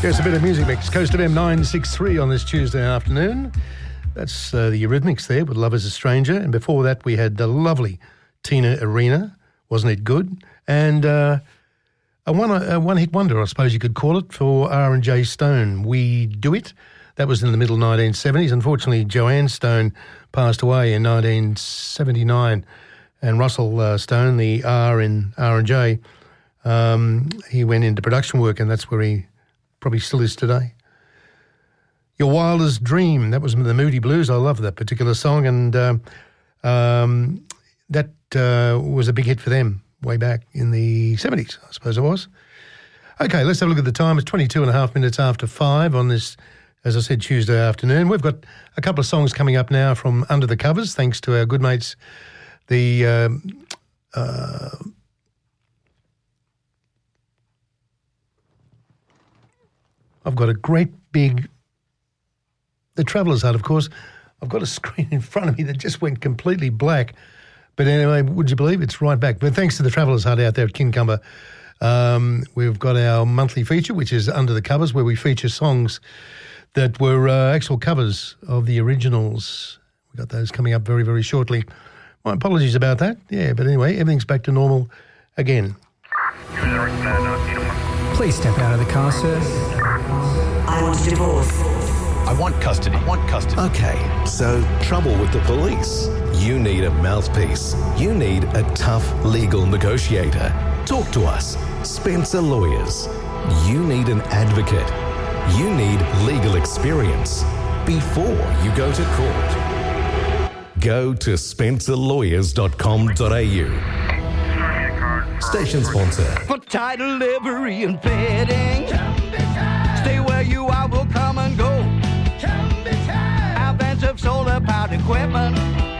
Yes, a bit of music mix. Coast FM 963 on this Tuesday afternoon. That's the Eurythmics there with Love is a Stranger. And before that, we had the lovely Tina Arena. Wasn't it good? And a one-hit wonder, I suppose you could call it, for R&J Stone. We Do It. That was in the middle 1970s. Unfortunately, Joanne Stone passed away in 1979. And Russell Stone, the R in R&J, he went into production work, and that's where he probably still is today. Your Wildest Dream, that was the Moody Blues. I love that particular song, and that was a big hit for them way back in the 70s, I suppose it was. Okay, let's have a look at the time. It's 22 and a half minutes after 5 on this, as I said, Tuesday afternoon. We've got a couple of songs coming up now from Under the Covers, thanks to our good mates, the I've got a great big, the Traveller's Hut, of course. I've got a screen in front of me that just went completely black. But anyway, would you believe it's right back? But thanks to the Traveller's Hut out there at Kincumber, we've got our monthly feature, which is Under the Covers, where we feature songs that were actual covers of the originals. We've got those coming up very, very shortly. My apologies about that. Yeah, but anyway, everything's back to normal again. Please step out of the car, sir. I want a divorce. I want custody. Okay, so trouble with the police. You need a mouthpiece. You need a tough legal negotiator. Talk to us. Spencer Lawyers. You need an advocate. You need legal experience before you go to court. Go to spencerlawyers.com.au. Station sponsor. For title, livery, and fitting. Stay where you are, will come and go. Advance of solar-powered equipment.